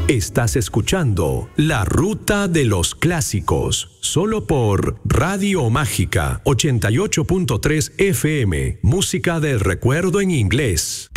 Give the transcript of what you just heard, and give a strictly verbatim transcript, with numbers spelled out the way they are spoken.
Estás escuchando La Ruta de los Clásicos, solo por Radio Mágica ochenta y ocho punto tres F M, música del recuerdo en inglés.